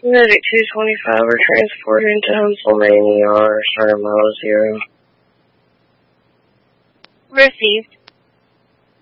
Medic 225 are transported to Pennsylvania or start mile 0. Received.